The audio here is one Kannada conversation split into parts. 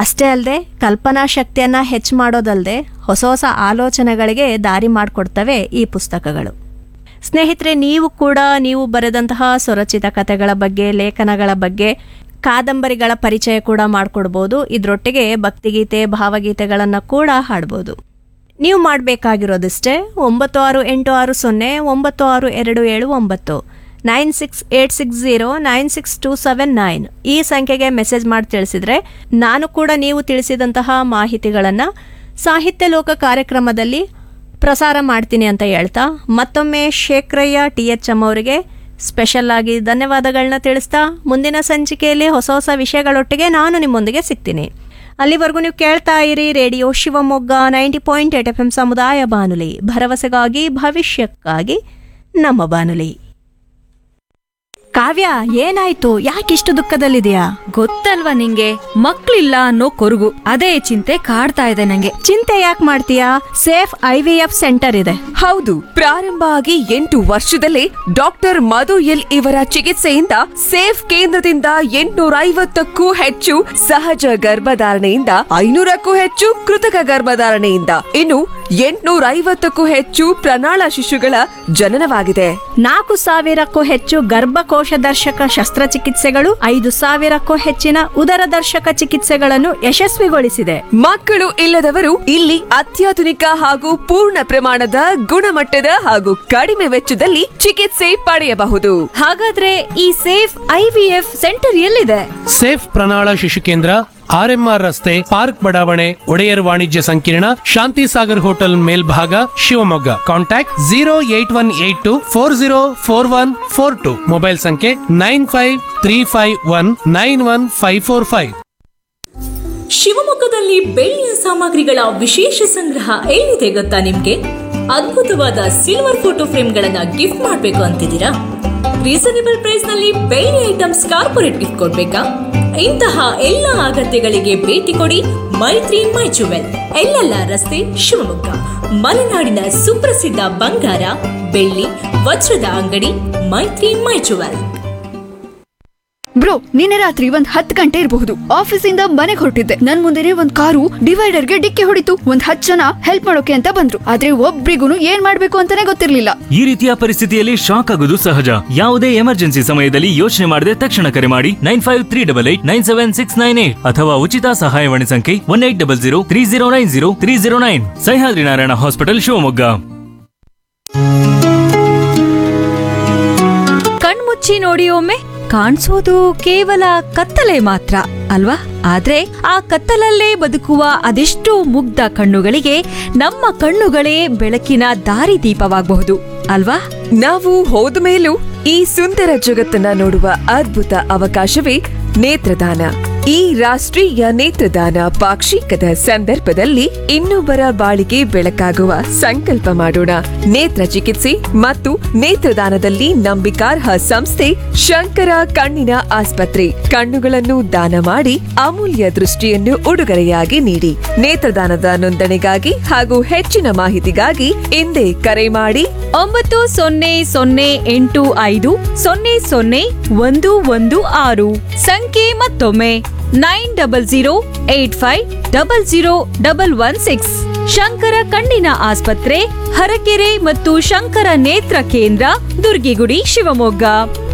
ಅಷ್ಟೇ ಅಲ್ಲದೆ ಕಲ್ಪನಾ ಶಕ್ತಿಯನ್ನು ಹೆಚ್ಚು ಮಾಡೋದಲ್ಲದೆ ಹೊಸ ಹೊಸ ಆಲೋಚನೆಗಳಿಗೆ ದಾರಿ ಮಾಡಿಕೊಡ್ತವೆ ಈ ಪುಸ್ತಕಗಳು. ಸ್ನೇಹಿತರೆ, ನೀವು ಕೂಡ ನೀವು ಬರೆದಂತಹ ಸ್ವರಚಿತ ಕಥೆಗಳ ಬಗ್ಗೆ, ಲೇಖನಗಳ ಬಗ್ಗೆ, ಕಾದಂಬರಿಗಳ ಪರಿಚಯ ಕೂಡ ಮಾಡಿಕೊಡ್ಬೋದು. ಇದರೊಟ್ಟಿಗೆ ಭಕ್ತಿಗೀತೆ, ಭಾವಗೀತೆಗಳನ್ನು ಕೂಡ ಹಾಡ್ಬೋದು. ನೀವು ಮಾಡಬೇಕಾಗಿರೋದಿಷ್ಟೇ 9686096279 9686096279 ಈ ಸಂಖ್ಯೆಗೆ ಮೆಸೇಜ್ ಮಾಡಿ ತಿಳಿಸಿದ್ರೆ ನಾನು ಕೂಡ ನೀವು ತಿಳಿಸಿದಂತಹ ಮಾಹಿತಿಗಳನ್ನು ಸಾಹಿತ್ಯ ಲೋಕ ಕಾರ್ಯಕ್ರಮದಲ್ಲಿ ಪ್ರಸಾರ ಮಾಡ್ತೀನಿ ಅಂತ ಹೇಳ್ತಾ ಮತ್ತೊಮ್ಮೆ ಶೇಖರಯ್ಯ THM ಅವರಿಗೆ ಸ್ಪೆಷಲ್ ಆಗಿ ಧನ್ಯವಾದಗಳನ್ನ ತಿಳಿಸ್ತಾ ಮುಂದಿನ ಸಂಚಿಕೆಯಲ್ಲಿ ಹೊಸ ಹೊಸ ವಿಷಯಗಳೊಟ್ಟಿಗೆ ನಾನು ನಿಮ್ಮೊಂದಿಗೆ ಸಿಗ್ತೀನಿ. ಅಲ್ಲಿವರೆಗೂ ನೀವು ಕೇಳ್ತಾ ಇರಿ ರೇಡಿಯೋ ಶಿವಮೊಗ್ಗ 90.8 FM ಸಮುದಾಯ ಬಾನುಲಿ, ಭರವಸೆಗಾಗಿ ಭವಿಷ್ಯಕ್ಕಾಗಿ ನಮ್ಮ ಬಾನುಲಿ. ಕಾವ್ಯ, ಏನಾಯ್ತು? ಯಾಕಿಷ್ಟು ದುಃಖದಲ್ಲಿದೆಯಾ? ಗೊತ್ತಲ್ವಾ ನಿಂಗೆ, ಮಕ್ಳಿಲ್ಲ ಅನ್ನೋ ಕೊರಗು, ಅದೇ ಚಿಂತೆ ಕಾಡ್ತಾ ಇದೆ ನಂಗೆ. ಚಿಂತೆ ಯಾಕೆ ಮಾಡ್ತೀಯಾ? ಸೇಫ್ IVF ಸೆಂಟರ್ ಇದೆ. ಹೌದು, ಪ್ರಾರಂಭ ಆಗಿ 8 ವರ್ಷದಲ್ಲೇ ಡಾಕ್ಟರ್ ಮಧು ಎಲ್ ಇವರ ಚಿಕಿತ್ಸೆಯಿಂದ ಸೇಫ್ ಕೇಂದ್ರದಿಂದ 850ಕ್ಕೂ ಹೆಚ್ಚು ಸಹಜ ಗರ್ಭಧಾರಣೆಯಿಂದ 500ಕ್ಕೂ ಹೆಚ್ಚು ಕೃತಕ ಗರ್ಭಧಾರಣೆಯಿಂದ ಇನ್ನು 850ಕ್ಕೂ ಹೆಚ್ಚು ಪ್ರಣಾಳ ಶಿಶುಗಳ ಜನನವಾಗಿದೆ. 4,000ಕ್ಕೂ ಹೆಚ್ಚು ಗರ್ಭಕೋಶ ದರ್ಶಕ ಶಸ್ತ್ರಚಿಕಿತ್ಸೆಗಳು, 5,000ಕ್ಕೂ ಹೆಚ್ಚಿನ ಉದರ ದರ್ಶಕ ಚಿಕಿತ್ಸೆಗಳನ್ನು ಯಶಸ್ವಿಗೊಳಿಸಿದೆ. ಮಕ್ಕಳು ಇಲ್ಲದವರು ಇಲ್ಲಿ ಅತ್ಯಾಧುನಿಕ ಹಾಗೂ ಪೂರ್ಣ ಪ್ರಮಾಣದ ಗುಣಮಟ್ಟದ ಹಾಗೂ ಕಡಿಮೆ ವೆಚ್ಚದಲ್ಲಿ ಚಿಕಿತ್ಸೆ ಪಡೆಯಬಹುದು. ಹಾಗಾದ್ರೆ ಈ ಸೇಫ್ IVF ಸೆಂಟರ್ ಎಲ್ಲಿದೆ? ಸೇಫ್ ಪ್ರಣಾಳ ಶಿಶು ಕೇಂದ್ರ RMR ರಸ್ತೆ, ಪಾರ್ಕ್ ಬಡಾವಣೆ, ಒಡೆಯರ್ ವಾಣಿಜ್ಯ ಸಂಕೀರ್ಣ, ಶಾಂತಿ ಸಾಗರ್ ಹೋಟೆಲ್ ಮೇಲ್ಭಾಗ, ಶಿವಮೊಗ್ಗ. ಕಾಂಟ್ಯಾಕ್ಟ್ 08184044142. ಮೊಬೈಲ್ ಸಂಖ್ಯೆ 9535191545. ಶಿವಮೊಗ್ಗದಲ್ಲಿ ಬೆಳ್ಳಿಯ ಸಾಮಗ್ರಿಗಳ ವಿಶೇಷ ಸಂಗ್ರಹ ಎಲ್ಲಿದೆ ಗೊತ್ತಾ ನಿಮ್ಗೆ? ಅದ್ಭುತವಾದ ಸಿಲ್ವರ್ ಫೋಟೋ ಫ್ರೇಮ್ಗಳನ್ನ ಗಿಫ್ಟ್ ಮಾಡ್ಬೇಕು ಅಂತಿದ್ದೀರಾ? ರೀಸನೇಬಲ್ ಪ್ರೈಸ್ ನಲ್ಲಿ ಬೆಳ್ಳಿ ಐಟಮ್ಸ್ ಕಾರ್ಪೊರೇಟ್ ಗಿಫ್ಟ್ ಕೊಡ್ಬೇಕಾ? ಇಂತಹ ಎಲ್ಲ ಅಗತ್ಯಗಳಿಗೆ ಭೇಟಿ ಕೊಡಿ ಮೈತ್ರಿ ಮೈ ಜುವೆಲ್, ಎಲ್ಲೆಲ್ಲ ರಸ್ತೆ, ಶಿವಮೊಗ್ಗ. ಮಲೆನಾಡಿನ ಸುಪ್ರಸಿದ್ಧ ಬಂಗಾರ, ಬೆಳ್ಳಿ, ವಜ್ರದ ಅಂಗಡಿ ಮೈತ್ರಿ ಮೈ ಜುವೆಲ್. ಬ್ರೋ, ನಿನ್ನೆ ರಾತ್ರಿ 10 ಗಂಟೆ ಇರಬಹುದು. ಆಫೀಸಿಂದ ಮನೆಗೆ ಹೊರಟಿದ್ದೆ. ನನ್ ಮುಂದೆನೆ ಒಂದ್ ಕಾರು ಡಿವೈಡರ್ಗೆ ಡಿಕ್ಕಿ ಹೊಡಿತು. 10 ಜನ ಹೆಲ್ಪ್ ಮಾಡೋಕೆ ಅಂತ ಬಂದ್ರು, ಆದ್ರೆ ಒಬ್ರಿಗೂ ಏನ್ ಮಾಡ್ಬೇಕು ಅಂತಾನೆ ಗೊತ್ತಿರ್ಲಿಲ್ಲ. ಈ ರೀತಿಯ ಪರಿಸ್ಥಿತಿಯಲ್ಲಿ ಶಾಕ್ ಆಗೋದು ಸಹಜ. ಯಾವುದೇ ಎಮರ್ಜೆನ್ಸಿ ಸಮಯದಲ್ಲಿ ಯೋಚನೆ ಮಾಡದೆ ತಕ್ಷಣ ಕರೆ ಮಾಡಿ 9538897698 ಅಥವಾ ಉಚಿತ ಸಹಾಯವಾಣಿ ಸಂಖ್ಯೆ 180030903009. ಸಹ್ಯಾದ್ರಿ ನಾರಾಯಣ ಹಾಸ್ಪಿಟಲ್, ಶಿವಮೊಗ್ಗ. ಕಣ್ಮುಚ್ಚಿ ನೋಡಿ ಒಮ್ಮೆ. ಕಾಣಿಸೋದು ಕೇವಲ ಕತ್ತಲೆ ಮಾತ್ರ ಅಲ್ವಾ? ಆದ್ರೆ ಆ ಕತ್ತಲಲ್ಲೇ ಬದುಕುವ ಅದೆಷ್ಟೋ ಮುಗ್ಧ ಕಣ್ಣುಗಳಿಗೆ ನಮ್ಮ ಕಣ್ಣುಗಳೇ ಬೆಳಕಿನ ದಾರಿದೀಪವಾಗಬಹುದು ಅಲ್ವಾ? ನಾವು ಹೋದ ಮೇಲೂ ಈ ಸುಂದರ ಜಗತ್ತನ್ನ ನೋಡುವ ಅದ್ಭುತ ಅವಕಾಶವೇ ನೇತ್ರದಾನ. ಈ ರಾಷ್ಟ್ರೀಯ ನೇತ್ರದಾನ ಪಾಕ್ಷಿಕದ ಸಂದರ್ಭದಲ್ಲಿ ಇನ್ನೊಬ್ಬರ ಬಾಳಿಗೆ ಬೆಳಕಾಗುವ ಸಂಕಲ್ಪ ಮಾಡೋಣ. ನೇತ್ರ ಚಿಕಿತ್ಸೆ ಮತ್ತು ನೇತ್ರದಾನದಲ್ಲಿ ನಂಬಿಕಾರ್ಹ ಸಂಸ್ಥೆ ಶಂಕರ ಕಣ್ಣಿನ ಆಸ್ಪತ್ರೆ. ಕಣ್ಣುಗಳನ್ನು ದಾನ ಮಾಡಿ ಅಮೂಲ್ಯ ದೃಷ್ಟಿಯನ್ನು ಉಡುಗೊರೆಯಾಗಿ ನೀಡಿ. ನೇತ್ರದಾನದ ನೋಂದಣಿಗಾಗಿ ಹಾಗೂ ಹೆಚ್ಚಿನ ಮಾಹಿತಿಗಾಗಿ ಹಿಂದೆ ಕರೆ ಮಾಡಿ 9008500116. ಸಂಖ್ಯೆ ಮತ್ತೊಮ್ಮೆ 9008500116. ಶಂಕರ ಕಣ್ಣಿನ ಆಸ್ಪತ್ರೆ, ಹರಕೆರೆ ಮತ್ತು ಶಂಕರ ನೇತ್ರ ಕೇಂದ್ರ, ದುರ್ಗಿಗುಡಿ, ಶಿವಮೊಗ್ಗ.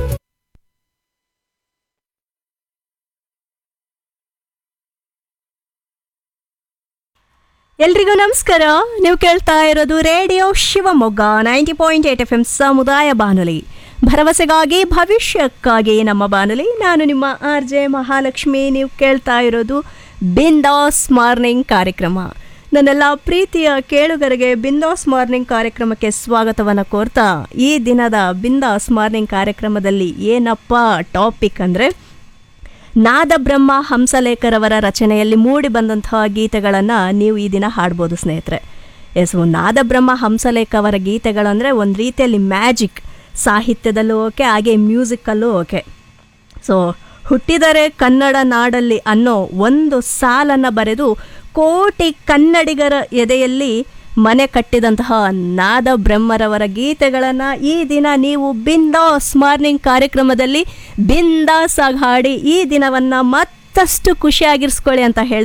ಎಲ್ರಿಗೂ ನಮಸ್ಕಾರ. ನೀವು ಕೇಳ್ತಾ ಇರೋದು ರೇಡಿಯೋ ಶಿವಮೊಗ್ಗ 90.8 FM ಸಮುದಾಯ ಬಾನುಲಿ, ಭರವಸೆಗಾಗಿ ಭವಿಷ್ಯಕ್ಕಾಗಿ ನಮ್ಮ ಬಾನುಲಿ. ನಾನು ನಿಮ್ಮ RJ ಮಹಾಲಕ್ಷ್ಮಿ. ನೀವು ಕೇಳ್ತಾ ಇರೋದು ಬಿಂದಾಸ್ ಮಾರ್ನಿಂಗ್ ಕಾರ್ಯಕ್ರಮ. ನನ್ನೆಲ್ಲ ಪ್ರೀತಿಯ ಕೇಳುಗರಿಗೆ ಬಿಂದಾಸ್ ಮಾರ್ನಿಂಗ್ ಕಾರ್ಯಕ್ರಮಕ್ಕೆ ಸ್ವಾಗತವನ್ನು ಕೋರ್ತಾ, ಈ ದಿನದ ಬಿಂದಾಸ್ ಮಾರ್ನಿಂಗ್ ಕಾರ್ಯಕ್ರಮದಲ್ಲಿ ಏನಪ್ಪ ಟಾಪಿಕ್ ಅಂದರೆ, ನಾದಬ್ರಹ್ಮ ಹಂಸಲೇಖರವರ ರಚನೆಯಲ್ಲಿ ಮೂಡಿ ಬಂದಂತಹ ಗೀತೆಗಳನ್ನು ನೀವು ಈ ದಿನ ಹಾಡ್ಬೋದು ಸ್ನೇಹಿತರೆ. ನಾದಬ್ರಹ್ಮ ಹಂಸಲೇಖ ಅವರ ಗೀತೆಗಳು ಅಂದರೆ ಒಂದು ರೀತಿಯಲ್ಲಿ ಮ್ಯಾಜಿಕ್. ಸಾಹಿತ್ಯದಲ್ಲೂ ಓಕೆ, ಹಾಗೆ ಮ್ಯೂಸಿಕಲ್ಲೂ ಓಕೆ. ಸೊ ಹುಟ್ಟಿದರೆ ಕನ್ನಡ ನಾಡಲ್ಲಿ ಅನ್ನೋ ಒಂದು ಸಾಲನ್ನು ಬರೆದು ಕೋಟಿ ಕನ್ನಡಿಗರ ಎದೆಯಲ್ಲಿ ಮನೆ ಕಟ್ಟಿದಂತಹ ನಾದಬ್ರಹ್ಮರವರ ಗೀತೆಗಳನ್ನು ಈ ದಿನ ನೀವು ಬಿಂದಾಸ್ ಮಾರ್ನಿಂಗ್ ಕಾರ್ಯಕ್ರಮದಲ್ಲಿ ಬಿಂದಾಸ್ ಆಗಿ ಹಾಡಿ ಈ ದಿನವನ್ನು ಮತ್ತಷ್ಟು ಖುಷಿಯಾಗಿರಿಸ್ಕೊಳ್ಳಿ ಅಂತ ಹೇಳ್ತಾ